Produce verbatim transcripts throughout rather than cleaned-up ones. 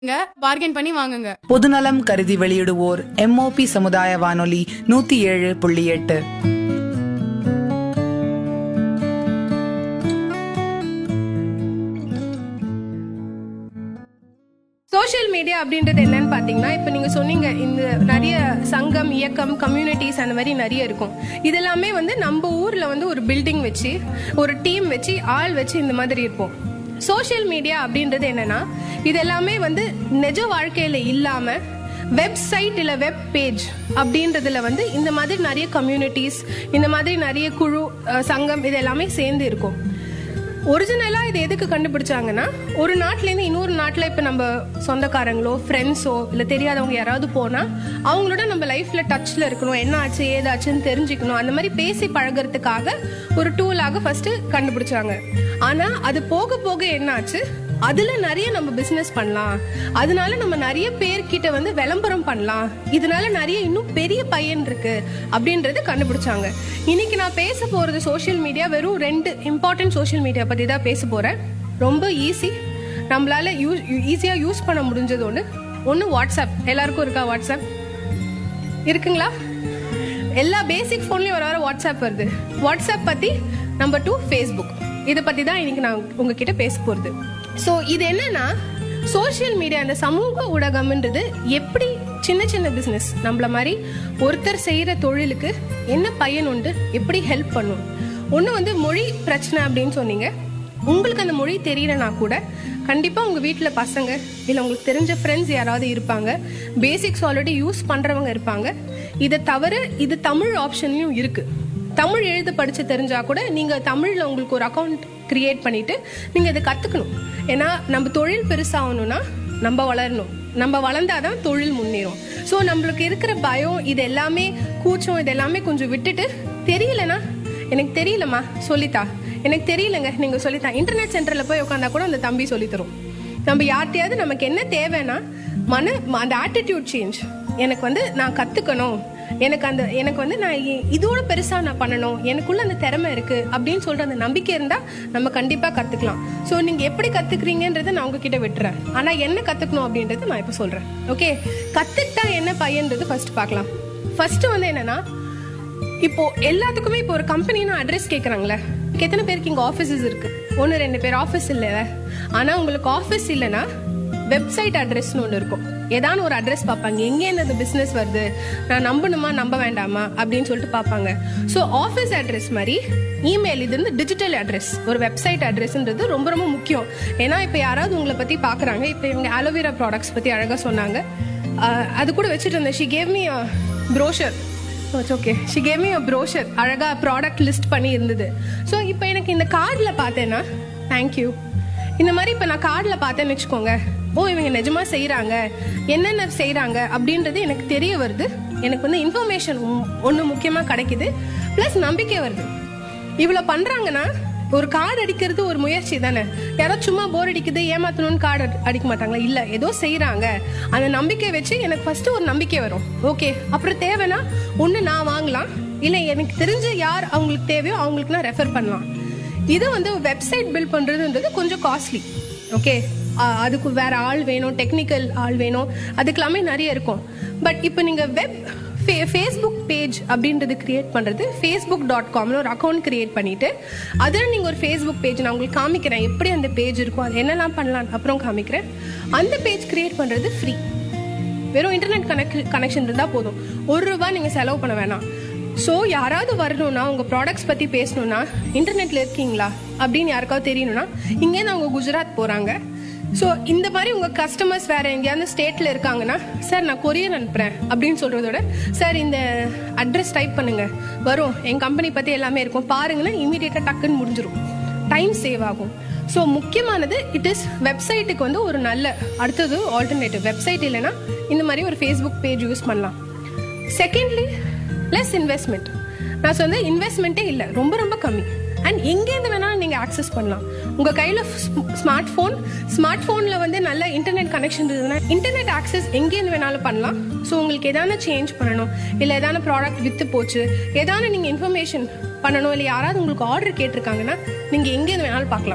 Bargain பண்ணி வாங்குங்க. பொதுநலம் கருதி வெளியிடுவோர் எம்ஓபி சமுதாய வானொலி நூத்தி ஏழு புள்ளி எட்டு. சோஷியல் மீடியா அப்படின்றது என்னன்னு பாத்தீங்கன்னா, இப்ப நீங்க சொன்னீங்க இந்த நிறைய சங்கம், இயக்கம், கம்யூனிட்டிஸ் அந்த மாதிரி நிறைய இருக்கும். இதெல்லாமே வந்து நம்ம ஊர்ல வந்து ஒரு பில்டிங் வச்சு, ஒரு டீம் வச்சு, ஆள் வச்சு இந்த மாதிரி இருப்போம். சோஷியல் மீடியா அப்படின்றது என்னன்னா, இது எல்லாமே வந்து நிஜ வாழ்க்கையில இல்லாம வெப்சைட் இல்ல வெப் பேஜ் அப்படின்றதுல வந்து இந்த மாதிரி நிறைய கம்யூனிட்டிஸ், இந்த மாதிரி நிறைய குழு, சங்கம் இது எல்லாமே சேர்ந்து இருக்கும். ஒரிஜினலா இது எதுக்கு கண்டுபிடிச்சாங்கன்னா, ஒரு நாட்டுல இருந்து இன்னொரு நாட்டுல இப்ப நம்ம சொந்தக்காரங்களோ ஃப்ரெண்ட்ஸோ இல்ல தெரியாதவங்க யாராவது போனா அவங்களோட நம்ம லைஃப்ல டச்ல இருக்கணும், என்ன ஆச்சு ஏதாச்சுன்னு தெரிஞ்சுக்கணும், அந்த மாதிரி பேசி பழகிறதுக்காக ஒரு டூலாக ஃபர்ஸ்ட் கண்டுபிடிச்சாங்க. ஆனா அது போக போக என்ன ஆச்சு, அதுல நிறைய நம்ம பிசினஸ் பண்ணலாம், அதனால நம்ம நிறைய பேர்கிட்ட வந்து விளம்பரம் பண்ணலாம், இதனால நிறைய இன்னும் பெரிய பயன் இருக்கு அப்படின்றது கண்டுபிடிச்சாங்க. இன்னைக்கு நான் பேச போறது சோஷியல் மீடியா, வெறும் ரெண்டு இம்பார்ட்டன்ட் சோஷியல் மீடியா பத்தி தான் பேச போறேன். ரொம்ப ஈஸி, நம்மளால யூஸ் ஈஸியா யூஸ் பண்ண முடிஞ்சது ஒன்று. ஒன்று வாட்ஸ்அப். எல்லாருக்கும் இருக்கா வாட்ஸ்அப்? இருக்குங்களா? எல்லா பேசிக் போன்லயும் வர வர வாட்ஸ்அப் வருது. வாட்ஸ்அப் பத்தி. Number two Facebook. இதை பத்தி தான் இன்னைக்கு நான் உங்ககிட்ட பேச போறது. ஸோ இது என்னன்னா, சோஷியல் மீடியா அந்த சமூக ஊடகம்ன்றது எப்படி சின்ன சின்ன பிசினஸ் நம்மள மாதிரி ஒருத்தர் செய்யற தொழிலுக்கு என்ன பயன் உண்டு, எப்படி ஹெல்ப் பண்ணும். ஒன்று வந்து மொழி பிரச்சனை அப்படின்னு சொன்னீங்க. உங்களுக்கு அந்த மொழி தெரியலனா கூட கண்டிப்பா உங்க வீட்டுல பசங்க இல்ல உங்களுக்கு தெரிஞ்ச ஃப்ரெண்ட்ஸ் யாராவது இருப்பாங்க, பேசிக்ஸ் ஆல்ரெடி யூஸ் பண்றவங்க இருப்பாங்க. இதை தவிர இது தமிழ் ஆப்ஷன்லயும் இருக்கு. தமிழ் எழுத படிச்சு தெரிஞ்சா கூட நீங்க தமிழ்ல உங்களுக்கு ஒரு அக்கௌண்ட் கிரியேட் பண்ணிட்டு நீங்க இதை கத்துக்கணும். ஏன்னா நம்ம தொழில் பெருசாகணும்னா நம்ம வளரணும், நம்ம வளர்ந்தாதான் தொழில் முன்னேறும். ஸோ நம்மளுக்கு இருக்கிற பயம், இது எல்லாமே கூச்சம், இது எல்லாமே கொஞ்சம் விட்டுட்டு, தெரியலனா எனக்கு தெரியலமா சொல்லித்தா, எனக்கு தெரியலங்க நீங்க சொல்லித்தா. இன்டர்நெட் சென்டர்ல போய் உட்காந்தா கூட அந்த தம்பி சொல்லித்தரும். நம்ம யார்கிட்டயாவது நமக்கு என்ன தேவைன்னா மன அந்த ஆட்டிடியூட் சேஞ்ச். எனக்கு வந்து நான் கத்துக்கணும், எனக்கு அந்த எனக்கு வந்து நான் இதோட பெருசா நான் பண்ணணும், எனக்குள்ள அந்த திறமை இருக்கு அப்படின்னு சொல்ற அந்த நம்பிக்கை இருந்தா நம்ம கண்டிப்பா கத்துக்கலாம். சோ நீங்க எப்படி கத்துக்கிறீங்கன்றத நான் உங்ககிட்ட விட்டுறேன். ஆனா என்ன கத்துக்கணும் அப்படின்றது நான் இப்ப சொல்றேன். ஓகே, கத்துக்கிட்டா என்ன பயன்றது ஃபர்ஸ்ட் பார்க்கலாம். ஃபர்ஸ்ட் வந்து என்னன்னா, இப்போ எல்லாத்துக்குமே இப்போ ஒரு கம்பெனினா அட்ரஸ் கேட்கறாங்களே, எத்தனை பேருக்கு இங்க ஆபீசஸ் இருக்கு? ஒன்னு ரெண்டு பேர் ஆபீஸ் இல்ல. ஆனா உங்களுக்கு ஆபீஸ் இல்லைன்னா வெப்சைட் அட்ரஸ்னு ஒன்று இருக்கும். ஏதான ஒரு அட்ரஸ் பார்ப்பாங்க, எங்கே இந்த பிசினஸ் வருது, நான் நம்பணுமா நம்ப வேண்டாமா அப்படின்னு சொல்லிட்டு பார்ப்பாங்க. ஸோ ஆஃபீஸ் அட்ரஸ் மாதிரி இமெயில், இது வந்து டிஜிட்டல் அட்ரஸ். ஒரு வெப்சைட் அட்ரஸ்ன்றது ரொம்ப ரொம்ப முக்கியம். ஏன்னா இப்போ யாராவது உங்களை பற்றி பார்க்குறாங்க, இப்போ இவங்க அலோவேரா ப்ராடக்ட்ஸ் பற்றி அழகாக சொன்னாங்க, அது கூட வச்சுட்டு இருந்தேன். She gave me a brochure. Okay, she gave me a brochure. அழகாக ப்ராடக்ட் லிஸ்ட் பண்ணி இருந்தது. ஸோ இப்போ எனக்கு இந்த கார்டில் பார்த்தேன்னா தேங்க்யூ, இந்த மாதிரி இப்போ நான் கார்டில் பார்த்தேன்னு வச்சுக்கோங்க, ஓ இவங்க நிஜமா செய்யறாங்க, என்னென்ன செய்யறாங்க அப்படின்றது எனக்கு தெரிய வருது. எனக்கு வந்து இன்ஃபர்மேஷன் ஒன்று முக்கியமா கிடைக்குது, பிளஸ் நம்பிக்கை வருது. இவ்வளவு பண்றாங்கன்னா ஒரு கார்டு அடிக்கிறது ஒரு முயற்சி தானே. யாராவது சும்மா போர் அடிக்குது ஏமாத்தணும்னு கார்டு அடிக்க மாட்டாங்களா? இல்ல, ஏதோ செய்யறாங்க. அந்த நம்பிக்கை வச்சு எனக்கு ஃபர்ஸ்ட் ஒரு நம்பிக்கை வரும். ஓகே, அப்புறம் தேவைன்னா ஒண்ணு நான் வாங்கலாம், இல்ல எனக்கு தெரிஞ்ச யார் அவங்களுக்கு தேவையோ அவங்களுக்கு நான் ரெஃபர் பண்ணலாம். இது வந்து வெப்சைட் பில்ட் பண்றதுன்றது கொஞ்சம் காஸ்ட்லி. ஓகே, அதுக்கு வேற ஆள் வேணும், டெக்னிக்கல் ஆள் வேணும், அதுக்கெல்லாமே நிறைய இருக்கும். பட் இப்போ நீங்க வெப் ஃபேஸ்புக் பேஜ் அப்படின்றது கிரியேட் பண்றது, ஃபேஸ்புக் டாட் காம்னு ஒரு அக்கௌண்ட் கிரியேட் பண்ணிட்டு அதில் நீங்க ஒரு ஃபேஸ்புக் பேஜ், நான் உங்களுக்கு காமிக்கிறேன் எப்படி அந்த பேஜ் இருக்கும், அது என்னெல்லாம் பண்ணலாம் அப்புறம் காமிக்கிறேன். அந்த பேஜ் கிரியேட் பண்றது ஃப்ரீ. வெறும் இன்டர்நெட் கனெக்ட் கனெக்ஷன் இருந்தா போதும், ஒரு ரூபாய் நீங்க செலவு பண்ண வேணாம். ஸோ யாராவது வரணும்னா, உங்க ப்ராடக்ட்ஸ் பத்தி பேசணும்னா, இன்டர்நெட்ல இருக்கீங்களா அப்படின்னு யாருக்காவது தெரியணும்னா, இங்கேருந்து அவங்க குஜராத் போறாங்க. ஸோ இந்த மாதிரி உங்க கஸ்டமர்ஸ் வேற எங்கேயாவது ஸ்டேட்ல இருக்காங்கன்னா, சார் நான் கொரியர் அனுப்புறேன் அப்படின்னு சொல்றதோட, சார் இந்த அட்ரஸ் டைப் பண்ணுங்க, வரும், என் கம்பெனி பத்தி எல்லாமே இருக்கும் பாருங்கன்னா, இமீடியட்டா டக்குன்னு முடிஞ்சிடும், டைம் சேவ் ஆகும். ஸோ முக்கியமானது இட் இஸ் வெப்சைட்டுக்கு வந்து ஒரு நல்ல அடுத்தது ஆல்டர்னேட்டிவ். வெப்சைட் இல்லைன்னா இந்த மாதிரி ஒரு ஃபேஸ்புக் பேஜ் யூஸ் பண்ணலாம். Secondly, less investment. நான் சொன்ன இன்வெஸ்ட்மெண்ட்டே இல்லை, ரொம்ப ரொம்ப கம்மி. அண்ட் எங்கேருந்து வேணாலும் நீங்க ஆக்சஸ் பண்ணலாம். உங்க கையில ஸ்மார்ட் போன், ஸ்மார்ட் போன்ல வந்து நல்ல இன்டர்நெட் கனெக்ஷன் இருந்ததுன்னா இன்டர்நெட் ஆக்சஸ் எங்கேருந்து வேணாலும் பண்ணலாம். ஸோ உங்களுக்கு எதான சேஞ்ச் பண்ணணும், இல்லை எதான ப்ராடக்ட் வித்து போச்சு, எதான நீங்க இன்ஃபர்மேஷன் பண்ணணும், இல்லை யாராவது உங்களுக்கு ஆர்டர் கேட்டிருக்காங்கன்னா நீங்க எங்கேருந்து வேணாலும் பார்க்கலாம்.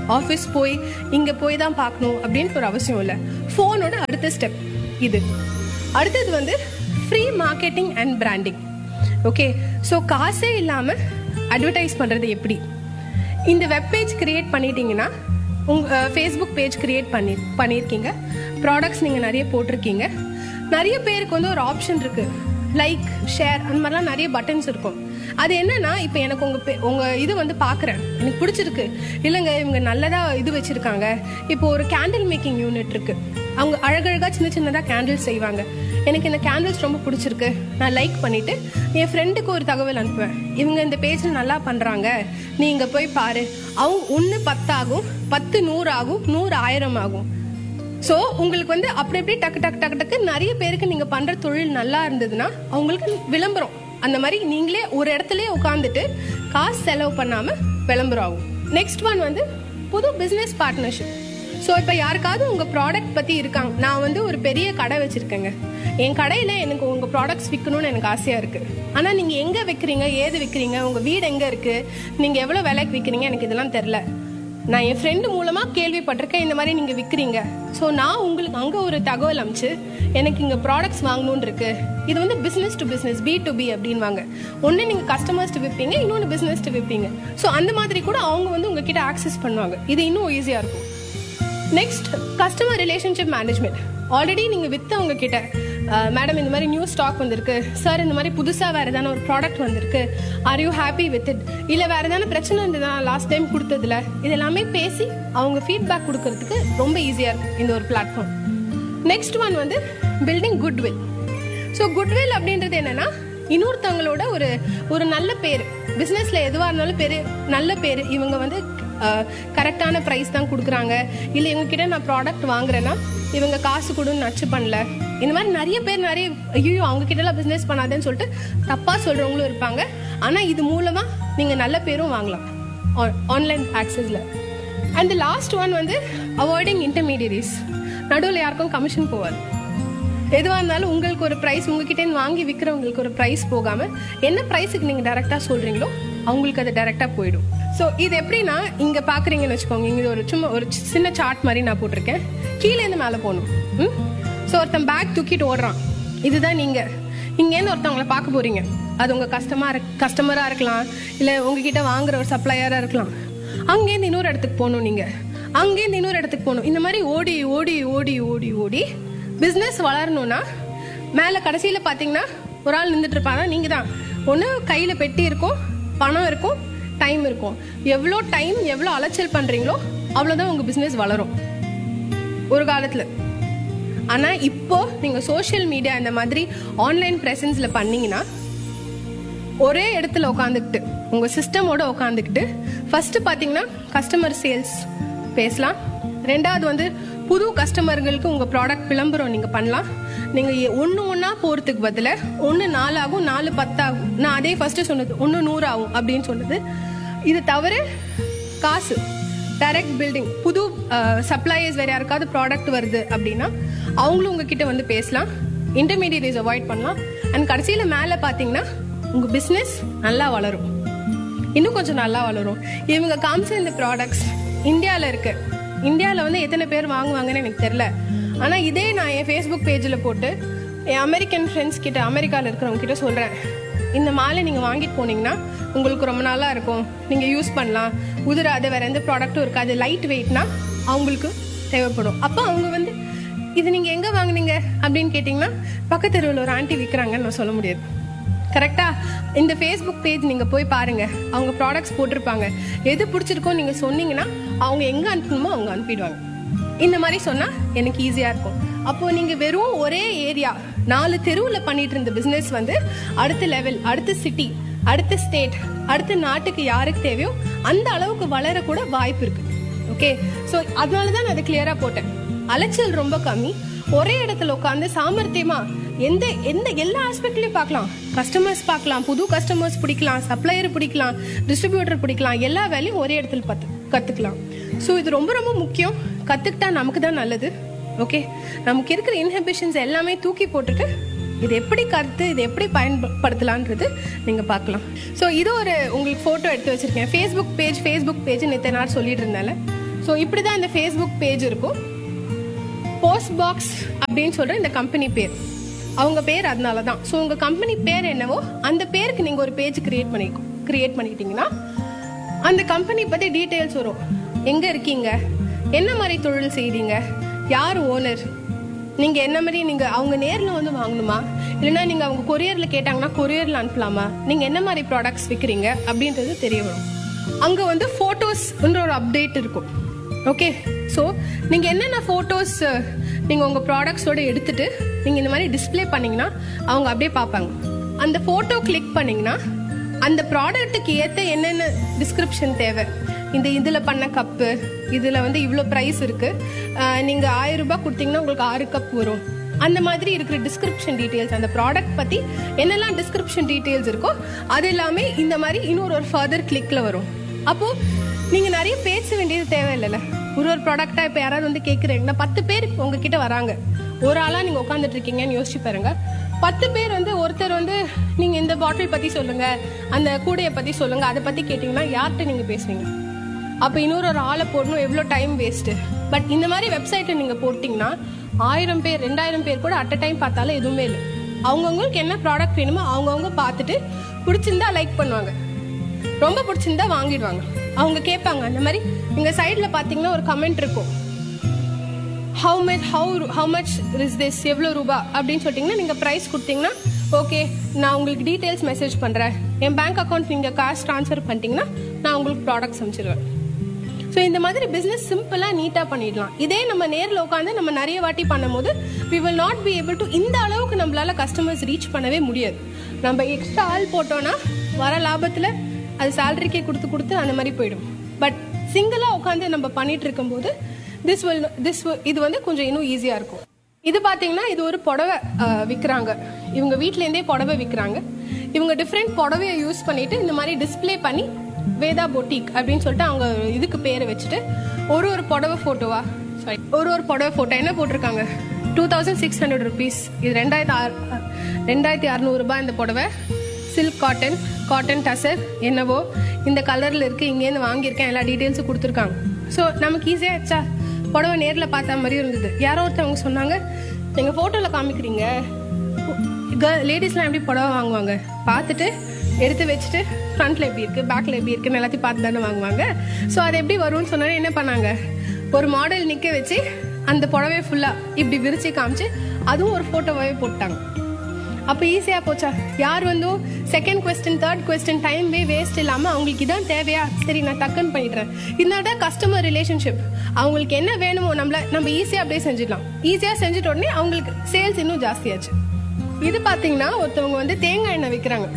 ஆஃபீஸ் போய் இங்கே போய் தான் பார்க்கணும் அப்படின்ட்டு ஒரு அவசியம் இல்லை. ஃபோனோட அடுத்த ஸ்டெப் இது. அடுத்தது வந்து free marketing and branding. Okay, so காசே இல்லாமல் அட்வர்டைஸ் பண்ணுறது எப்படி? இந்த வெப்பேஜ் கிரியேட் பண்ணிட்டீங்கன்னா, உங்கள் ஃபேஸ்புக் பேஜ் கிரியேட் பண்ணி பண்ணியிருக்கீங்க, ப்ராடக்ட்ஸ் நீங்கள் நிறைய போட்டிருக்கீங்க. நிறைய பேருக்கு வந்து ஒரு ஆப்ஷன் இருக்குது, லைக் ஷேர் அந்த மாதிரிலாம் நிறைய பட்டன்ஸ் இருக்கும். அது என்னன்னா, இப்போ எனக்கு உங்கள் உங்கள் இது வந்து பார்க்குறேன், எனக்கு பிடிச்சிருக்கு, இல்லைங்க இவங்க நல்லதாக இது வச்சுருக்காங்க. இப்போ ஒரு கேண்டில் மேக்கிங் யூனிட் இருக்குது, அவங்க அழகழகாக சின்ன சின்னதாக கேண்டில்ஸ் செய்வாங்க. எனக்கு இந்த கேண்டில்ஸ் ரொம்ப பிடிச்சிருக்கு, நான் லைக் பண்ணிவிட்டு என் ஃப்ரெண்டுக்கு ஒரு தகவல் அனுப்புவேன், இவங்க இந்த பேஜில் நல்லா பண்ணுறாங்க, நீ இங்கே போய் பாரு. அவங்க ஒன்று பத்தாகும், பத்து நூறு ஆகும், நூறு ஆயிரம் ஆகும். ஸோ உங்களுக்கு வந்து அப்படி எப்படி டக்கு டக்கு டக்கு டக்கு நிறைய பேருக்கு நீங்கள் பண்ணுற தொழில் நல்லா இருந்ததுன்னா அவங்களுக்கு விளம்பரம் அந்த மாதிரி நீங்களே ஒரு இடத்துல உட்காந்துட்டு காசு செலவு பண்ணாமல் விளம்பரம் ஆகும். நெக்ஸ்ட் ஒன் வந்து புது பிஸ்னஸ் பார்ட்னர்ஷிப். ஸோ இப்போ யாருக்காவது உங்கள் ப்ராடக்ட் பற்றி இருக்காங்க, நான் வந்து ஒரு பெரிய கடை வச்சுருக்கேங்க, என் கடையில் எனக்கு உங்கள் ப்ராடக்ட்ஸ் விற்கணும்னு எனக்கு ஆசையாக இருக்குது. ஆனால் நீங்கள் எங்கே விற்கிறீங்க, ஏது விற்கிறீங்க, உங்கள் வீடு எங்கே இருக்குது, நீங்கள் எவ்வளோ விலைக்கு விற்கிறீங்க, எனக்கு இதெல்லாம் தெரில. நான் என் ஃப்ரெண்டு மூலமாக கேள்விப்பட்டிருக்கேன் இந்த மாதிரி நீங்கள் விற்கிறீங்க. ஸோ நான் உங்களுக்கு அங்கே ஒரு தகவல் அனுப்பிச்சு எனக்கு இங்கே ப்ராடக்ட்ஸ் வாங்கணுன்னு இருக்கு. இது வந்து business to business, B to be அப்படின்வாங்க. ஒன்று நீங்கள் கஸ்டமர்ஸ்ட்டு விற்பீங்க, இன்னொன்று பிஸ்னஸ்ட்டு விற்பீங்க. ஸோ அந்த மாதிரி கூட அவங்க வந்து உங்ககிட்ட ஆக்சஸ் பண்ணுவாங்க. இது இன்னும் ஈஸியாக இருக்கும். Next, customer relationship management. Already நீங்கள் விற்றவங்க கிட்ட, மேடம் இந்த மாதிரி நியூ ஸ்டாக் வந்திருக்கு, சார் இந்த மாதிரி புதுசாக வேறு எதான ஒரு ப்ராடக்ட் வந்திருக்கு, are you happy with it, இல்லை வேறு எதான பிரச்சனை இருந்ததுனா லாஸ்ட் டைம் கொடுத்ததுல, இதெல்லாமே பேசி அவங்க ஃபீட்பேக் கொடுக்கறதுக்கு ரொம்ப ஈஸியாக இருக்கும் இந்த ஒரு பிளாட்ஃபார்ம். நெக்ஸ்ட் ஒன் வந்து பில்டிங் குட்வில். ஸோ குட்வில் அப்படின்றது என்னன்னா, இன்னொருத்தவங்களோட ஒரு ஒரு நல்ல பேர், பிஸ்னஸில் எதுவாக இருந்தாலும் பேர், நல்ல பேர், இவங்க வந்து கரெக்டான ப்ரைஸ் தான் கொடுக்குறாங்க, இல்லை இவங்ககிட்ட நான் ப்ராடக்ட் வாங்குறேன்னா இவங்க காசு கொடுன்னு நச்சு பண்ணல, இந்த மாதிரி நிறைய பேர் நிறைய ஐயோ அவங்க கிட்டலாம் பிஸ்னஸ் பண்ணாதேன்னு சொல்லிட்டு தப்பாக சொல்கிறவங்களும் இருப்பாங்க. ஆனால் இது மூலமாக நீங்கள் நல்ல பேரும் வாங்கலாம் online ஆக்சஸில். And the last one வந்து அவாய்டிங் இன்டர்மீடியரிஸ். நடுவில் யாருக்கும் கமிஷன் போகாது. எதுவாக இருந்தாலும் உங்களுக்கு ஒரு ப்ரைஸ், உங்ககிட்டேருந்து வாங்கி விற்கிறவங்களுக்கு ஒரு ப்ரைஸ் போகாமல் என்ன ப்ரைஸுக்கு நீங்கள் டேரெக்டாக சொல்கிறீங்களோ அவங்களுக்கு அது டேரெக்டாக போயிடும். ஸோ இது எப்படின்னா, இங்கே பார்க்குறீங்கன்னு வச்சுக்கோங்க, இங்கே ஒரு சும்மா ஒரு சின்ன சார்ட் மாதிரி நான் போட்டிருக்கேன், கீழேருந்து மேலே போகணும். ம் ஸோ ஒருத்தன் பேக் தூக்கிட்டு ஓடுறான், இதுதான் நீங்கள். இங்கேருந்து ஒருத்தவங்களை பார்க்க போகிறீங்க, அது உங்கள் கஸ்டமர் கஸ்டமராக இருக்கலாம், இல்லை உங்ககிட்ட வாங்குற ஒரு சப்ளையராக இருக்கலாம். அங்கேருந்து இன்னொரு இடத்துக்கு போகணும், நீங்கள் அங்கேருந்து இன்னொரு இடத்துக்கு போகணும். இந்த மாதிரி ஓடி ஓடி ஓடி ஓடி ஓடி பிஸ்னஸ் வளரணும்னா மேலே கடைசியில் பார்த்தீங்கன்னா ஒரு ஆள் நின்றுட்டு இருப்பாங்க, நீங்கள் தான். ஒன்று கையில் பெட்டி இருக்கும், பணம் இருக்கும், டைம் இருக்கும். எவ்வளோ டைம் எவ்வளோ அலைச்சல் பண்ணுறீங்களோ அவ்வளோதான் உங்கள் பிஸ்னஸ் வளரும் ஒரு காலத்தில். ஆனால் இப்போ நீங்கள் சோஷியல் மீடியா இந்த மாதிரி ஆன்லைன் ப்ரெசன்ஸில் பண்ணீங்கன்னா ஒரே இடத்துல உட்காந்துக்கிட்டு உங்கள் சிஸ்டமோட உட்காந்துக்கிட்டு ஃபஸ்ட்டு பார்த்தீங்கன்னா கஸ்டமர் சேல்ஸ் பேசலாம். ரெண்டாவது வந்து புது கஸ்டமர்களுக்கு உங்கள் ப்ராடக்ட் விளம்பரம் நீங்கள் பண்ணலாம். நீங்கள் ஒன்று ஒன்றா போகிறதுக்கு பதிலாக ஒன்று நாலு ஆகும், நாலு பத்தாகும். நான் அதே ஃபஸ்ட்டு சொன்னது ஒன்று நூறு ஆகும் அப்படின்னு சொன்னது. இது தவிர காசு, டைரக்ட் பில்டிங், புது சப்ளையர்ஸ் வேறு யாருக்காவது ப்ராடக்ட் வருது அப்படின்னா அவங்களும் உங்ககிட்ட வந்து பேசலாம். இன்டர்மீடியரிஸ் அவாய்ட் பண்ணலாம். அண்ட் கடைசியில் மேலே பார்த்தீங்கன்னா உங்கள் பிஸ்னஸ் நல்லா வளரும், இன்னும் கொஞ்சம் நல்லா வளரும். இவங்க காமிச்ச இந்த ப்ராடக்ட்ஸ் இந்தியாவில் இருக்கு. இந்தியாவில் வந்து எத்தனை பேர் வாங்குவாங்கன்னு எனக்கு தெரில. ஆனால் இதே நான் என் ஃபேஸ்புக் பேஜில் போட்டு என் அமெரிக்கன் ஃப்ரெண்ட்ஸ் கிட்ட, அமெரிக்காவில் இருக்கிறவங்க கிட்ட சொல்கிறேன், இந்த மாலை நீங்கள் வாங்கிட்டு போனீங்கன்னா உங்களுக்கு ரொம்ப நாளாக இருக்கும், நீங்கள் யூஸ் பண்ணலாம், உதிராது, வேறு எந்த ப்ராடக்ட்டும் இருக்காது, லைட் வெயிட்னா அவங்களுக்கு தேவைப்படும். அப்போ அவங்க வந்து இது நீங்கள் எங்கே வாங்கினீங்க அப்படின்னு கேட்டிங்கன்னா பக்கத்து தெருவில் ஒரு ஆண்டி விற்கிறாங்கன்னு நான் சொல்ல முடியாது. கரெக்டாக இந்த ஃபேஸ்புக் பேஜ் நீங்கள் போய் பாருங்கள், அவங்க ப்ராடக்ட்ஸ் போட்டிருப்பாங்க. எது பிடிச்சிருக்கோ நீங்கள் சொன்னீங்கன்னா அவங்க எங்கே அனுப்பணுமோ அவங்க அனுப்பிடுவாங்க. இந்த மாதிரி சொன்னால் எனக்கு ஈஸியாக இருக்கும். அப்போது நீங்கள் வெறும் ஒரே ஏரியா நாலு தெருவில் பண்ணிட்டு இருந்த பிஸ்னஸ் வந்து அடுத்த லெவல், அடுத்த சிட்டி, அடுத்த ஸ்டேட், அடுத்த நாட்டுக்கு யாருக்கு தேவையோ அந்த அளவுக்கு வளரக்கூட வாய்ப்பு இருக்குது. ஓகே, ஸோ அதனால தான் நான் அதை கிளியராக போட்டேன். அலைச்சல் ரொம்ப கம்மி, ஒரே இடத்துல உட்காந்து சாமர்த்தியமா எந்த எந்த எல்லா ஆஸ்பெக்ட்லையும் பார்க்கலாம். கஸ்டமர்ஸ் பார்க்கலாம், புது கஸ்டமர்ஸ் பிடிக்கலாம், சப்ளையர் பிடிக்கலாம், டிஸ்ட்ரிபியூட்டர் பிடிக்கலாம், எல்லா வேலையும் ஒரே இடத்துல பார்த்து கற்றுக்கலாம். ஸோ இது ரொம்ப ரொம்ப முக்கியம். கற்றுக்கிட்டா நமக்கு தான் நல்லது. ஓகே, நமக்கு இருக்கிற இன்ஹிபிஷன்ஸ் எல்லாமே தூக்கி போட்டுட்டு இது எப்படி கருத்து, இது எப்படி பயன்படுத்தலான்றது நீங்கள் பார்க்கலாம். ஸோ இது ஒரு உங்களுக்கு ஃபோட்டோ எடுத்து வச்சுருக்கேன். ஃபேஸ்புக் பேஜ் ஃபேஸ்புக் பேஜ் நேற்று நான் சொல்லிட்டு இருந்தால. ஸோ இப்படி தான் இந்த ஃபேஸ்புக் பேஜ் இருக்கும். போஸ்ட் பாக்ஸ் அப்படின்னு சொல்ற இந்த கம்பெனி பேர், அவங்க பேர் அதனால தான். ஸோ உங்கள் கம்பெனி பேர் என்னவோ அந்த பேருக்கு நீங்கள் ஒரு பேஜ் கிரியேட் பண்ணி கிரியேட் பண்ணிட்டீங்கன்னா அந்த கம்பெனி பற்றி டீட்டெயில்ஸ் வரும். எங்கே இருக்கீங்க, என்ன மாதிரி தொழில் செய்கிறீங்க, யார் ஓனர், நீங்கள் என்ன மாதிரி நீங்கள் அவங்க நேரில் வந்து வாங்கணுமா, இல்லைன்னா நீங்கள் அவங்க கொரியரில் கேட்டாங்கன்னா கொரியரில் அனுப்பலாமா, நீங்கள் என்ன மாதிரி ப்ராடக்ட்ஸ் விற்கிறீங்க அப்படின்றது தெரிய வரும். அங்கே வந்து ஃபோட்டோஸ்ன்ற ஒரு அப்டேட் இருக்கும். ஓகே, ஸோ நீங்கள் என்னென்ன ஃபோட்டோஸ் நீங்கள் உங்கள் ப்ராடக்ட்ஸோடு எடுத்துகிட்டு நீங்கள் இந்த மாதிரி டிஸ்பிளே பண்ணிங்கன்னா அவங்க அப்படியே பார்ப்பாங்க. அந்த ஃபோட்டோ கிளிக் பண்ணிங்கன்னா அந்த ப்ராடக்ட்டுக்கு ஏற்ற என்னென்ன டிஸ்கிரிப்ஷன் தேவை, இந்த இதில் பண்ண கப்பு, இதில் வந்து இவ்வளோ ப்ரைஸ் இருக்குது, நீங்கள் ஆயிரம் ரூபாய் கொடுத்தீங்கன்னா உங்களுக்கு ஆறு கப் வரும், அந்த மாதிரி இருக்கிற டிஸ்கிரிப்ஷன் டீட்டெயில்ஸ், அந்த ப்ராடக்ட் பற்றி என்னெல்லாம் டிஸ்கிரிப்ஷன் டீட்டெயில்ஸ் இருக்கோ அது எல்லாமே இந்த மாதிரி இன்னொரு ஒரு ஃபர்தர் கிளிக்கில் வரும். அப்போது நீங்கள் நிறைய பேச வேண்டியது தேவையில்லைல்ல. ஒரு ஒரு ப்ராடக்டாக இப்போ யாராவது வந்து கேட்குறீங்கன்னா பத்து பேர் உங்ககிட்ட வராங்க, ஒரு ஆளாக நீங்கள் உட்காந்துட்டு இருக்கீங்கன்னு யோசிச்சு பாருங்க. பத்து பேர் வந்து ஒருத்தர் வந்து நீங்கள் இந்த பாட்டில் பற்றி சொல்லுங்கள், அந்த கூடையை பற்றி சொல்லுங்கள், அதை பற்றி கேட்டிங்கன்னா யார்கிட்ட நீங்கள் பேசுவீங்க? அப்போ இன்னொரு ஒரு ஆளை போடணும், எவ்வளோ டைம் வேஸ்ட்டு. பட் இந்த மாதிரி வெப்சைட்டில் நீங்கள் போட்டிங்கன்னா ஆயிரம் பேர் ரெண்டாயிரம் பேர் கூட அட் அ டைம் பார்த்தாலும் எதுவுமே இல்லை. அவங்கவுங்களுக்கு என்ன ப்ராடக்ட் வேணுமோ அவங்கவுங்க பார்த்துட்டு பிடிச்சிருந்தா லைக் பண்ணுவாங்க, ரொம்ப பிடிச்சிருந்தா வாங்கிடுவாங்க. அவங்க கேட்பாங்க. அந்த மாதிரி நீங்கள் சைடில் பார்த்தீங்கன்னா ஒரு கமெண்ட் இருக்கும், how much how how much is this, எவ்வளோ ரூபா அப்படின்னு சொல்லிட்டிங்கன்னா நீங்கள் ப்ரைஸ் கொடுத்தீங்கன்னா ஓகே நான் உங்களுக்கு டீட்டெயில்ஸ் மெசேஜ் பண்ணுறேன், என் பேங்க் அக்கௌண்ட் நீங்கள் காசு ட்ரான்ஸ்ஃபர் பண்ணிட்டீங்கன்னா நான் உங்களுக்கு ப்ராடக்ட்ஸ் அனுப்பிச்சிடுவேன். ஸோ இந்த மாதிரி பிஸ்னஸ் சிம்பிளாக நீட்டாக பண்ணிடலாம். இதே நம்ம நேரில் உட்காந்து நம்ம நிறைய வாட்டி பண்ணும்போது we will not be able to இந்த அளவுக்கு நம்மளால கஸ்டமர்ஸ் ரீச் பண்ணவே முடியாது. நம்ம எக்ஸ்ட்ரா ஆள் போட்டோன்னா வர லாபத்தில் அது சேலரிக்கே கொடுத்து கொடுத்து அந்த மாதிரி போயிடும். பட் சிங்கிளாக உட்காந்து நம்ம பண்ணிட்டு இருக்கும்போது திஸ் வில் திஸ் இது வந்து கொஞ்சம் இன்னும் ஈஸியாக இருக்கும். இது பார்த்தீங்கன்னா இது ஒரு புடவை விற்கிறாங்க, இவங்க வீட்டிலேருந்தே புடவை விற்கிறாங்க. இவங்க டிஃப்ரெண்ட் புடவையை யூஸ் பண்ணிட்டு இந்த மாதிரி டிஸ்பிளே பண்ணி வேதா பொட்டிக் அப்படின்னு சொல்லிட்டு அவங்க இதுக்கு பேரை வச்சுட்டு ஒரு ஒரு புடவை ஃபோட்டோவா சாரி ஒரு ஒரு புடவை ஃபோட்டோ என்ன போட்டிருக்காங்க, two thousand six hundred rupees, இது ரெண்டாயிரத்தி ஆறு ரெண்டாயிரத்தி அறநூறுபா இந்த புடவை, சில்க் காட்டன் காட்டன் டசர் என்னவோ இந்த கலரில் இருக்குது, இங்கேருந்து வாங்கியிருக்கேன், எல்லா டீட்டெயில்ஸும் கொடுத்துருக்காங்க. ஸோ நமக்கு ஈஸியாக ஆச்சா, புடவை நேரில் பார்த்தா மாதிரி இருந்தது. யாரோ ஒருத்தவங்க சொன்னாங்க, எங்கள் ஃபோட்டோவில் காமிக்கிறீங்க, லேடிஸ்லாம் எப்படி புடவை வாங்குவாங்க, பார்த்துட்டு எடுத்து வச்சுட்டு ஃப்ரண்ட்டில் எப்படி இருக்குது பேக்கில் எப்படி இருக்குன்னு எல்லாத்தையும் பார்த்து தானே வாங்குவாங்க. ஸோ அது எப்படி வரும்னு சொன்னாலும் என்ன பண்ணாங்க, ஒரு மாடல் நிற்க வச்சு அந்த புடவை ஃபுல்லாக இப்படி விரிச்சு காமிச்சு அதுவும் ஒரு ஃபோட்டோவாகவே போட்டாங்க. அப்போ ஈஸியாக போச்சா. யார் வந்து second question third question time வே வேஸ்ட் இல்லாமல் அவங்களுக்கு இதான் தேவையா, சரி நான் டக்குன்னு பண்ணிடுறேன். இதனால கஸ்டமர் ரிலேஷன்ஷிப், அவங்களுக்கு என்ன வேணுமோ நம்மள நம்ம ஈஸியாக அப்படியே செஞ்சிடலாம். ஈஸியாக செஞ்சுட்ட உடனே அவங்களுக்கு சேல்ஸ் இன்னும் ஜாஸ்தியாச்சு. இது பார்த்தீங்கன்னா ஒருத்தவங்க வந்து தேங்காய் எண்ணெய் விற்கிறாங்க.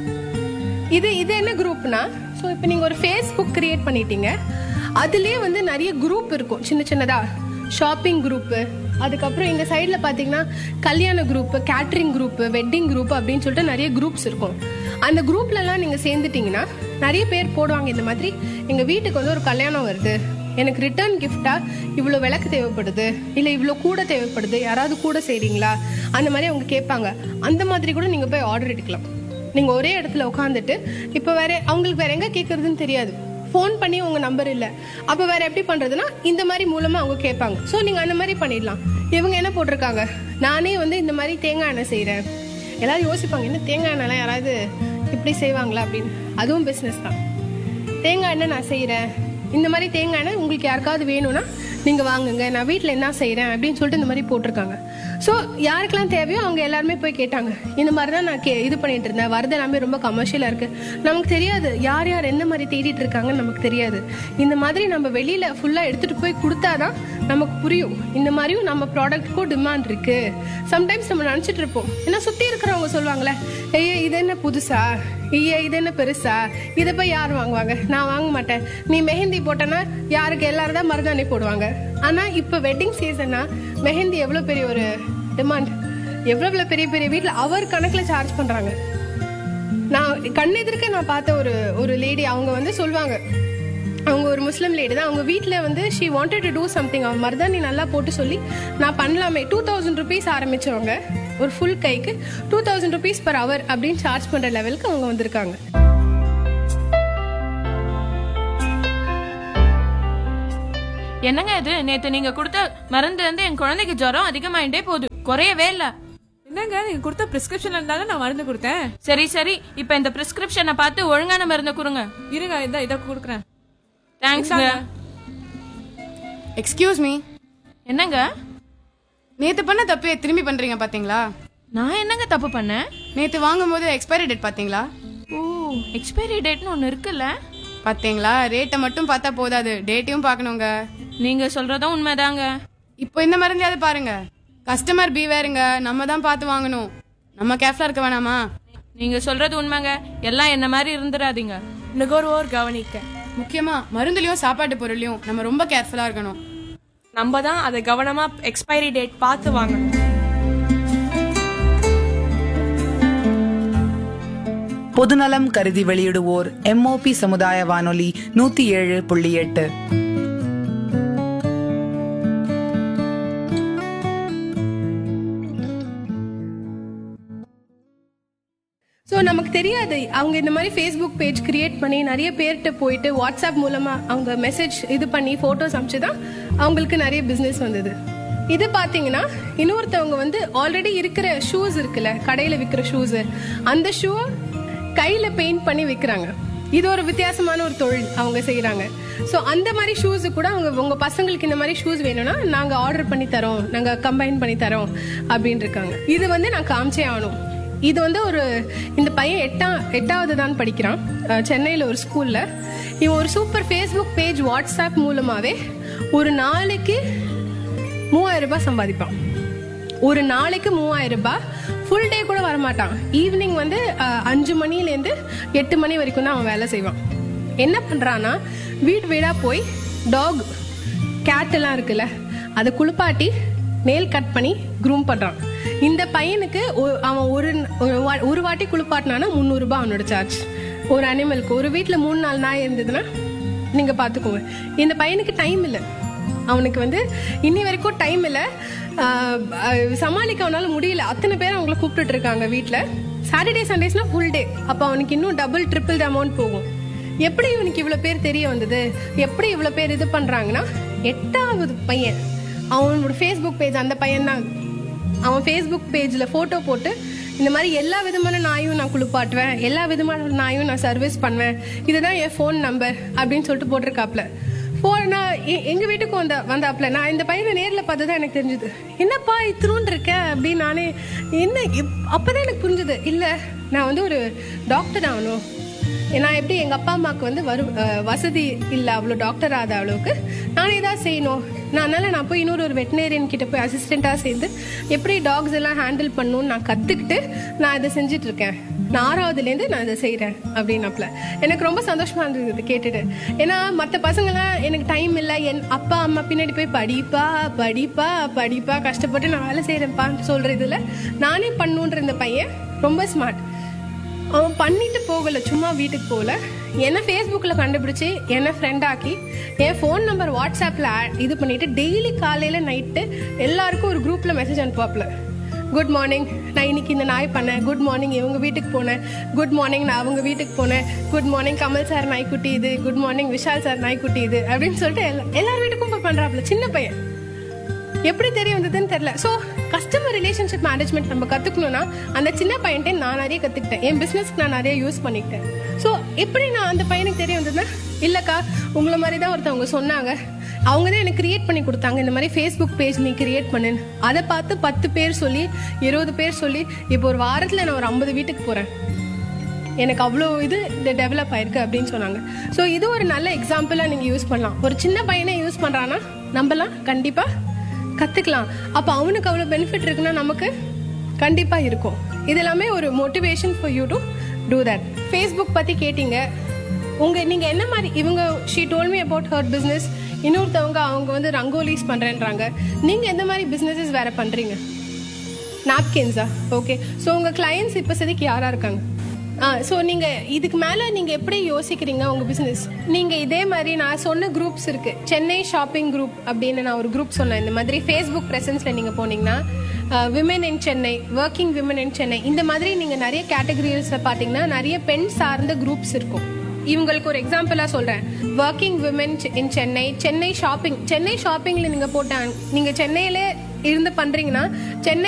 இது இது என்ன குரூப்னா, ஸோ இப்போ நீங்கள் ஒரு ஃபேஸ்புக் கிரியேட் பண்ணிட்டீங்க, அதுலேயே வந்து நிறைய குரூப் இருக்கும் சின்ன சின்னதாக, ஷாப்பிங் குரூப்பு, அதுக்கப்புறம் இந்த சைடில் பார்த்தீங்கன்னா கல்யாண group, catering group, wedding group அப்படின்னு சொல்லிட்டு நிறைய குரூப்ஸ் இருக்கும். அந்த குரூப்லலாம் நீங்கள் சேர்ந்துட்டிங்கன்னா நிறைய பேர் போடுவாங்க இந்த மாதிரி, எங்கள் வீட்டுக்கு வந்து ஒரு கல்யாணம் வருது, எனக்கு ரிட்டர்ன் கிஃப்டாக இவ்வளோ விளக்கு தேவைப்படுது, இல்லை இவ்வளோ கூட தேவைப்படுது, யாராவது கூட செய்கிறீங்களா, அந்த மாதிரி அவங்க கேட்பாங்க. அந்த மாதிரி கூட நீங்கள் போய் ஆர்டர் எடுக்கலாம். நீங்கள் ஒரே இடத்துல உட்காந்துட்டு, இப்போ வேற அவங்களுக்கு வேற எங்கே கேட்குறதுன்னு தெரியாது, ஃபோன் பண்ணி உங்கள் நம்பர் இல்லை, அப்போ வேற எப்படி பண்ணுறதுன்னா இந்த மாதிரி மூலமாக அவங்க கேட்பாங்க. ஸோ நீங்கள் அந்த மாதிரி பண்ணிடலாம். இவங்க என்ன போட்டிருக்காங்க, நானே வந்து இந்த மாதிரி தேங்காய் எண்ணெய் செய்கிறேன். எல்லாரும் யோசிப்பாங்க, என்ன தேங்காய் எண்ணெய்லாம் யாராவது இப்படி செய்வாங்களா அப்படின்னு. அதுவும் பிஸ்னஸ் தான். தேங்காய் எண்ணெய் நான் செய்கிறேன், இந்த மாதிரி தேங்காய் எண்ணெய் உங்களுக்கு யாருக்காவது வேணும்னா நீங்கள் வாங்குங்க, நான் வீட்டில் என்ன செய்கிறேன் அப்படின்னு சொல்லிட்டு இந்த மாதிரி போட்டிருக்காங்க. ஸோ யாருக்கெல்லாம் தேவையோ அவங்க எல்லாருமே போய் கேட்டாங்க. இந்த மாதிரி தான் நான் கே இது பண்ணிட்டு இருந்தேன், வரது எல்லாமே ரொம்ப கமர்ஷியலாக இருக்குது, நமக்கு தெரியாது யார் யார் என்ன மாதிரி தேடிட்டு இருக்காங்கன்னு நமக்கு தெரியாது. இந்த மாதிரி நம்ம வெளியில் ஃபுல்லாக எடுத்துகிட்டு போய் கொடுத்தாதான் நமக்கு புரியும், இந்த மாதிரியும் நம்ம ப்ராடக்ட்டுக்கும் டிமாண்ட் இருக்குது. சம்டைம்ஸ் நம்ம நினச்சிட்டு இருப்போம், ஏன்னா சுற்றி இருக்கிறவங்க சொல்லுவாங்களே, ஐயோ இது என்ன புதுசா, ஐயா இது என்ன பெருசா, இதை போய் யார் வாங்குவாங்க, நான் வாங்க மாட்டேன், நீ மெஹந்தி போட்டேன்னா யாருக்கு எல்லாரும் தான் மருதாணி போடுவாங்க. ஆனால் இப்போ வெட்டிங் சீசன்னா மெஹந்தி எவ்வளோ பெரிய ஒரு டிமாண்ட், எவ்வளோ பெரிய பெரிய வீட்டில் அவர் கணக்கில் சார்ஜ் பண்ணுறாங்க. நான் கண்ணெதிர்க்க நான் பார்த்த ஒரு ஒரு லேடி, அவங்க வந்து சொல்லுவாங்க, அவங்க ஒரு முஸ்லீம் லேடி தான், அவங்க வீட்டில் வந்து she wanted to do something, அவங்க மருதாணி நல்லா போட்டு சொல்லி நான் பண்ணலாமே, டூ தௌசண்ட் ருபீஸ் ஆரம்பிச்சவங்க ஒரு ஃபுல் கைக்கு two thousand rupees per hour அப்படின்னு சார்ஜ் பண்ணுற லெவலுக்கு அவங்க வந்திருக்காங்க. என்னங்க இது? நேத்து நீங்க கொடுத்த மருந்து வந்து என் குழந்தைக்கு ஜுரம் அதிகமாயிட்டே போகுது, குறையவே இல்ல. என்னங்க, நீங்க கொடுத்த பிரிஸ்கிரிப்ஷன் இருந்தாலும் நான் மருந்து கொடுத்தேன். சரி சரி, இப்ப இந்த பிரிஸ்கிரிப்ஷனை பார்த்து ஒழுங்கான மருந்து கொடுங்க. இருங்க, இத இத கொடுக்குறேன். தேங்க்ஸ்ங்க. Excuse me. என்னங்க? நேத்து பண்ண தப்பே திரும்பி பண்றீங்க பாத்தீங்களா? நான் என்னங்க தப்பு பண்ணேன்? நேத்து வாங்கும்போது எக்ஸ்பைரி டேட் பாத்தீங்களா? ஓ, எக்ஸ்பைரி டேட்னு ஒன்னு இருக்குல்ல. பாத்தீங்களா? ரேட்டை மட்டும் பார்த்தா போதாது, டேட்டையும் பார்க்கணுங்க. நீங்க சொல்றதும் உண்மைதாங்க. இப்போ இந்த மருந்தையாவது பாருங்க. கஸ்டமர் பீவேருங்க, நம்ம தான் பார்த்து வாங்கணும். நம்ம கேர்ஃபுல்லா இருக்க வேணாமா? நீங்க சொல்றது உண்மைங்க. எல்லாம் என்ன மாதிரி இருந்துடாதீங்க. நுகர்வோர் கவனிக்க. முக்கியமா மருந்துலயும் சாப்பாட்டு பொருளையும் நம்ம ரொம்ப கேர்ஃபுல்லா இருக்கணும். நம்ம தான் அதை கவனமா எக்ஸ்பைரி டேட் பார்த்து வாங்கணும். பொதுநலம் கருதி வெளியிடுவோர் எம்ஓபி சமுதாய வானொலி நூத்தி ஏழு புள்ளி எட்டு. ஸோ நமக்கு தெரியாது அவங்க இந்த மாதிரி ஃபேஸ்புக் பேஜ் கிரியேட் பண்ணி நிறைய பேர்கிட்ட போயிட்டு வாட்ஸ்அப் மூலமா அவங்க மெசேஜ் இது பண்ணி போட்டோஸ் அனுப்பிச்சுதான் அவங்களுக்கு நிறைய பிசினஸ் வந்தது. இது பாத்தீங்கன்னா இன்னொருத்தவங்க வந்து ஆல்ரெடி இருக்கிற ஷூஸ் இருக்குல்ல, கடையில விற்கிற ஷூஸ், அந்த ஷூ கையில பெயிண்ட் பண்ணி விற்கிறாங்க. இது ஒரு வித்தியாசமான ஒரு தொழில் அவங்க செய்யறாங்க. ஸோ அந்த மாதிரி ஷூஸ் கூட அவங்க உங்க பசங்களுக்கு இந்த மாதிரி ஷூஸ் வேணும்னா நாங்க ஆர்டர் பண்ணி தரோம், நாங்க கம்பைன் பண்ணி தரோம் அப்படின்னு இருக்காங்க. இது வந்து நான் காமிச்சே ஆகணும். இது வந்து ஒரு இந்த பையன் எட்டா எட்டாவது தான் படிக்கிறான், சென்னையில் ஒரு ஸ்கூல்ல. இவன் ஒரு சூப்பர் ஃபேஸ்புக் பேஜ் வாட்ஸ்அப் மூலமாவே ஒரு நாளைக்கு மூவாயிரம் ரூபாய் சம்பாதிப்பான். ஒரு நாளைக்கு மூவாயிரம் ரூபாய், ஃபுல் டே கூட வரமாட்டான். ஈவினிங் வந்து அஞ்சு மணிலேருந்து எட்டு மணி வரைக்கும் தான் அவன் வேலை செய்வான். என்ன பண்றான்னா வீடு வீடா போய் டாக் கேட் எல்லாம் இருக்குல்ல அதை குளிப்பாட்டி நெயில் கட் பண்ணி க்ரூம் பண்றான். இந்த பையனுக்கு அவன் ஒரு ஒரு வாட்டி குளிப்பாட்டினானா முந்நூறு ரூபாய் அவனோட சார்ஜ் ஒரு அனிமலுக்கு. ஒரு வீட்டில் மூணு நாலு நாய் இருந்ததுன்னா நீங்க பாத்துக்கோங்க. இந்த பையனுக்கு டைம் இல்லை, அவனுக்கு வந்து இன்னி வரைக்கும் டைம் இல்லை, சமாளிக்க அவனால முடியல. அத்தனை பேர் அவங்கள கூப்பிட்டு இருக்காங்க வீட்டில். Saturday சண்டேஸ்னா full day. அப்போ அவனுக்கு இன்னும் டபுள் ட்ரிபிள் அமௌண்ட் போகும். எப்படி இவனுக்கு இவ்வளோ பேர் தெரிய வந்தது, எப்படி இவ்வளோ பேர் இது பண்றாங்கன்னா எட்டாவது பையன் அவனோட ஃபேஸ்புக் பேஜ், அந்த பையன் தான் அவன் ஃபேஸ்புக் பேஜில் ஃபோட்டோ போட்டு இந்த மாதிரி எல்லா விதமான நாயும் நான் குளிப்பாட்டுவேன், எல்லா விதமான நாயும் நான் சர்வீஸ் பண்ணுவேன், இதுதான் என் ஃபோன் நம்பர் அப்படின்னு சொல்லிட்டு போட்டிருக்காப்ல. ஃபோன் நான் எங்கள் வீட்டுக்கு வந்த வந்தாப்புல நான் இந்த பையனை நேரில் பார்த்து தான் எனக்கு தெரிஞ்சுது. என்னப்பா இத்திரூன் இருக்க அப்படின்னு நானே என்ன அப்போதான் எனக்கு புரிஞ்சுது. இல்லை நான் வந்து ஒரு டாக்டர் ஆகணும், நான் எப்படி எங்கள் அப்பா அம்மாவுக்கு வந்து வரு வசதி இல்லை அவ்வளோ டாக்டர் ஆகாத அளவுக்கு நானே தான் செய்யணும். நான் அதனால நான் போய் இன்னொரு ஒரு வெட்டினேரியன் கிட்ட போய் அசிஸ்டண்ட்டாக சேர்ந்து எப்படி டாக்ஸ் எல்லாம் ஹேண்டில் பண்ணணும்னு நான் கற்றுக்கிட்டு நான் இதை செஞ்சுட்டு இருக்கேன். நான் ஆறாவதுலேருந்து நான் இதை செய்கிறேன் அப்படின்னாப்புல. எனக்கு ரொம்ப சந்தோஷமா இருந்தது இது கேட்டுட்டு. ஏன்னா மற்ற பசங்களாம் எனக்கு டைம் இல்லை, என் அப்பா அம்மா பின்னாடி போய் படிப்பா படிப்பா படிப்பா கஷ்டப்பட்டு நான் வேலை செய்கிறேன்ப்பான்னு சொல்கிறதுல நானே பண்ணுன்ற இந்த பையன் ரொம்ப ஸ்மார்ட். அவன் பண்ணிட்டு போகல, சும்மா வீட்டுக்கு போகல, என்ன ஃபேஸ்புக்கில் கண்டுபிடிச்சி என்ன ஃப்ரெண்ட் ஆக்கி என் ஃபோன் நம்பர் வாட்ஸ்அப்பில் இது பண்ணிட்டு டெய்லி காலையில் நைட்டு எல்லாருக்கும் ஒரு குரூப்பில் மெசேஜ் அனுப்புவாப்புல. குட் மார்னிங், நான் இன்னைக்கு இந்த நாய் பண்ணேன், குட் மார்னிங் இவங்க வீட்டுக்கு போனேன், குட் மார்னிங் நான் அவங்க வீட்டுக்கு போனேன், குட் மார்னிங் கமல் சார் நாய்க்குட்டி இது, குட் மார்னிங் விஷால் சார் நாய்க்குட்டி இது அப்படின்னு சொல்லிட்டு எல்லா எல்லார் வீட்டுக்கும் போய் பண்ணுறாப்புல. சின்ன பையன் எப்படி தெரிய வந்ததுன்னு தெரியல. ஸோ கஸ்டமர் ரிலேஷன்ஷிப் மேனேஜ்மெண்ட் நம்ம கற்றுக்கணும்னா அந்த சின்ன பையன்ட்டே நான் நிறைய கற்றுக்கிட்டேன், என் பிஸ்னஸ்க்கு நான் நிறைய யூஸ் பண்ணிக்கிட்டேன். ஸோ எப்படி நான் அந்த பையனுக்கு தெரிய வந்ததுன்னா, இல்லைக்கா உங்களை மாதிரி தான் ஒருத்தவங்க சொன்னாங்க, அவங்க தான் எனக்கு கிரியேட் பண்ணி கொடுத்தாங்க, இந்த மாதிரி ஃபேஸ்புக் பேஜ் நீ கிரியேட் பண்ணுன்னு. அதை பார்த்து பத்து பேர் சொல்லி இருபது பேர் சொல்லி இப்போ ஒரு வாரத்தில் நான் ஒரு ஐம்பது வீட்டுக்கு போகிறேன், எனக்கு அவ்வளோ இது டெவலப் ஆயிருக்கு அப்படின்னு சொன்னாங்க. ஸோ இது ஒரு நல்ல எக்ஸாம்பிளாக நீங்கள் யூஸ் பண்ணலாம். ஒரு சின்ன பையனை யூஸ் பண்ணுறான்னா நம்மலாம் கண்டிப்பாக கற்றுக்கலாம். அப்போ அவனுக்கு அவ்வளோ பெனிஃபிட் இருக்குன்னா நமக்கு கண்டிப்பாக இருக்கும். இது எல்லாமே ஒரு motivation for you to do that. Facebook பற்றி கேட்டீங்க, உங்கள் நீங்கள் என்ன மாதிரி இவங்க she told me about her business, இன்னொருத்தவங்க அவங்க வந்து ரங்கோலிஸ் பண்ணுறேன்றாங்க. நீங்கள் எந்த மாதிரி பிஸ்னஸஸ் வேறு பண்ணுறீங்க? நாப்கின்ஸா? ஓகே. ஸோ உங்கள் கிளையன்ஸ் இப்போ சதிக்கு யாராக இருக்காங்க? ஆ ஸோ நீங்கள் இதுக்கு மேலே நீங்கள் எப்படி யோசிக்கிறீங்க உங்கள் பிஸ்னஸ்? நீங்கள் இதே மாதிரி நான் சொன்ன குரூப்ஸ் இருக்குது, சென்னை ஷாப்பிங் குரூப் அப்படின்னு நான் ஒரு குரூப் சொன்னேன். இந்த மாதிரி ஃபேஸ்புக் ப்ரெசன்ஸில் நீங்கள் போனீங்கன்னா women in Chennai, working women in Chennai, இந்த மாதிரி நீங்கள் நிறைய கேட்டகரிஸில் பார்த்தீங்கன்னா நிறைய பெண் சார்ந்த குரூப்ஸ் இருக்கும். இவங்களுக்கு ஒரு எக்ஸாம்பிளா சொல்றேன். Working women in Chennai, Chennai shopping, Chennai ஷாப்பிங்ல நீங்க போட்டாங்க, நீங்க சென்னையில இருந்து பண்றீங்கன்னா சென்னை